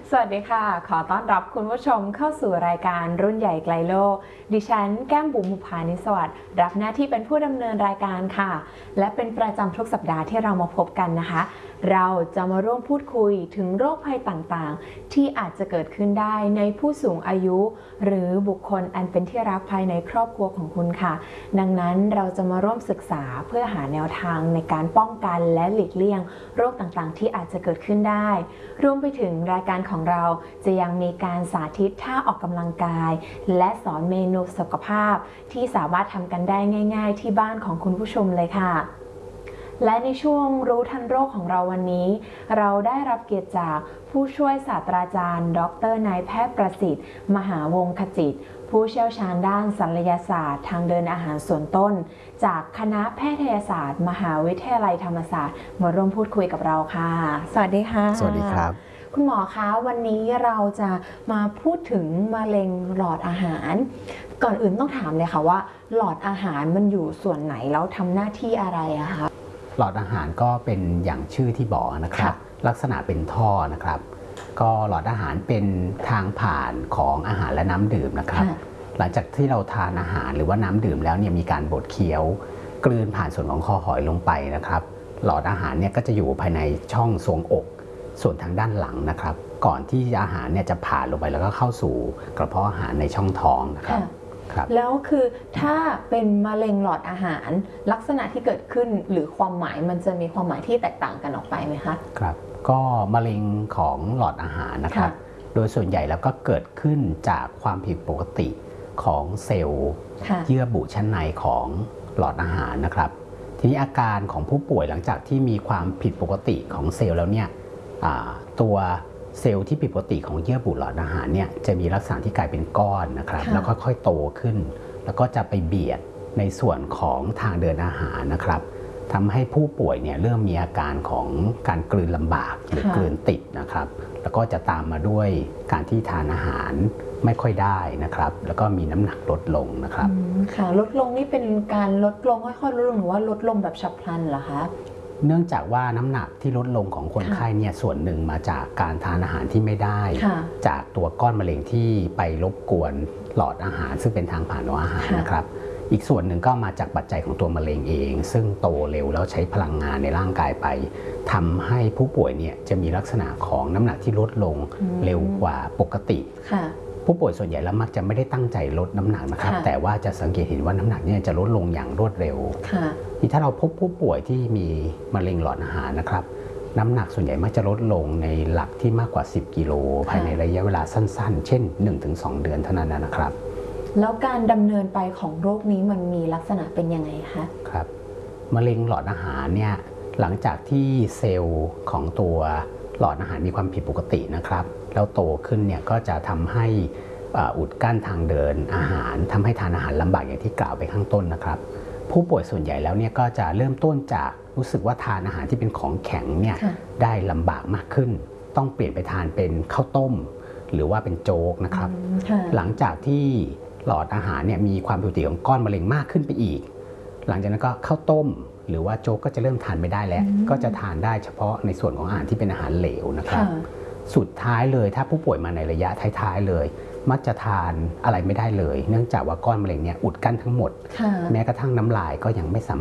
สวัสดีค่ะขอต้อนรับคุณผู้ชมเข้าสู่รายการรุ่นใหญ่ไกลโลกดิฉันแก้มบุ๋ม บุภานิสวัสดิ์รับหน้าที่เป็นผู้ดำเนินรายการค่ะและเป็นประจำทุกสัปดาห์ที่เรามาพบกันนะคะเราจะมาร่วมพูดคุยถึงโรคภัยต่างๆที่อาจจะเกิดขึ้นได้ในผู้สูงอายุหรือบุคคลอันเป็นที่รักภายในครอบครัวของคุณค่ะดังนั้นเราจะมาร่วมศึกษาเพื่อหาแนวทางในการป้องกันและหลีกเลี่ยงโรคต่างๆที่อาจจะเกิดขึ้นได้รวมไปถึงรายการของเราจะยังมีการสาธิตท่าออกกำลังกายและสอนเมนูสุขภาพที่สามารถทำกันได้ง่ายๆที่บ้านของคุณผู้ชมเลยค่ะและในช่วงรู้ทันโรคของเราวันนี้เราได้รับเกียรติจากผู้ช่วยศาสตราจารย์ดร.นายแพทย์ประสิทธิ์มหาวงศ์ขจิตผู้เชี่ยวชาญด้านศัลยศาสตร์ทางเดินอาหารส่วนต้นจากคณะแพทยศาสตร์มหาวิทยาลัยธรรมศาสตร์มาร่วมพูดคุยกับเราค่ะสวัสดีค่ะสวัสดีครับคุณหมอคะวันนี้เราจะมาพูดถึงมะเร็งหลอดอาหารก่อนอื่นต้องถามเลยค่ะว่าหลอดอาหารมันอยู่ส่วนไหนแล้วทำหน้าที่อะไรอะคะหลอดอาหารก็เป็นอย่างชื่อที่บอกนะครับลักษณะเป็นท่อนะครับก็หลอดอาหารเป็นทางผ่านของอาหารและน้ำดื่มนะครับหลังจากที่เราทานอาหารหรือว่าน้ำดื่มแล้วเนี่ยมีการบดเคี้ยวกลืนผ่านส่วนของคอหอยลงไปนะครับหลอดอาหารเนี่ยก็จะอยู่ภายในช่องทรวงอกส่วนทางด้านหลังนะครับก่อนที่อาหารเนี่ยจะผ่านลงไปแล้วก็เข้าสู่กระเพาะอาหารในช่องท้องนะครับแล้วคือถ้าเป็นมะเร็งหลอดอาหารลักษณะที่เกิดขึ้นหรือความหมายมันจะมีความหมายที่แตกต่างกันออกไปไหมคะครับก็มะเร็งของหลอดอาหารนะครับโดยส่วนใหญ่แล้วก็เกิดขึ้นจากความผิดปกติของเซลล์เยื่อบุชั้นในของหลอดอาหารนะครับทีนี้อาการของผู้ป่วยหลังจากที่มีความผิดปกติของเซลล์แล้วเนี่ยตัวเซลล์ที่ผิดปกติของเยื่อบุหลอดอาหารเนี่ยจะมีลักษณะที่กลายเป็นก้อนนะครับแล้วก็ค่อยโตขึ้นแล้วก็จะไปเบียดในส่วนของทางเดินอาหารนะครับทำให้ผู้ป่วยเนี่ยเริ่มมีอาการของการกลืนลำบากหรือกลืนติดนะครับแล้วก็จะตามมาด้วยการที่ทานอาหารไม่ค่อยได้นะครับแล้วก็มีน้ำหนักลดลงนะครับค่ะลดลงนี่เป็นการลดลงค่อยๆลดลงหรือว่าลดลงแบบฉับพลันเหรอคะเนื่องจากว่าน้ำหนักที่ลดลงของคนไข้เนี่ยส่วนหนึ่งมาจากการทานอาหารที่ไม่ได้จากตัวก้อนมะเร็งที่ไปรบกวนหลอดอาหารซึ่งเป็นทางผ่านของอาหารนะครับอีกส่วนหนึ่งก็มาจากปัจจัยของตัวมะเร็งเองซึ่งโตเร็วแล้วใช้พลังงานในร่างกายไปทำให้ผู้ป่วยเนี่ยจะมีลักษณะของน้ำหนักที่ลดลงเร็วกว่าปกติผู้ป่วยส่วนใหญ่แล้วมักจะไม่ได้ตั้งใจลดน้ำหนักนะครับแต่ว่าจะสังเกตเห็นว่าน้ำหนักเนี่ยจะลดลงอย่างรวดเร็วที่ถ้าเราพบผู้ป่วยที่มีมะเร็งหลอดอาหารนะครับน้ำหนักส่วนใหญ่มักจะลดลงในหลักที่มากกว่า10กิโลภายในระยะเวลาสั้นๆเช่น 1-2 เดือนเท่านั้นนะครับแล้วการดำเนินไปของโรคนี้มันมีลักษณะเป็นยังไงคะครับมะเร็งหลอดอาหารเนี่ยหลังจากที่เซลล์ของตัวหลอดอาหารมีความผิดปกตินะครับแล้วโตขึ้นเนี่ยก็จะทำให้อุดกั้นทางเดินอาหารทำให้ทานอาหารลำบากอย่างที่กล่าวไปข้างต้นนะครับผู้ป่วยส่วนใหญ่แล้วเนี่ยก็จะเริ่มต้นจากรู้สึกว่าทานอาหารที่เป็นของแข็งเนี่ยได้ลำบากมากขึ้นต้องเปลี่ยนไปทานเป็นข้าวต้มหรือว่าเป็นโจ๊กนะครับหลังจากที่หลอดอาหารเนี่ยมีความผิดปกติของก้อนมะเร็งมากขึ้นไปอีกหลังจากนั้นก็ข้าวต้มหรือว่าโจ๊กก็จะเริ่มทานไม่ได้แล้วก็จะทานได้เฉพาะในส่วนของอาหารที่เป็นอาหารเหลวนะครับสุดท้ายเลยถ้าผู้ป่วยมาในระยะท้ายๆเลยมักจะทานอะไรไม่ได้เลยเนื่องจากว่าก้อนมะเร็งเนี่ยอุดกั้นทั้งหมดแม้กระทั่งน้ำลายก็ยังไม่สามารถ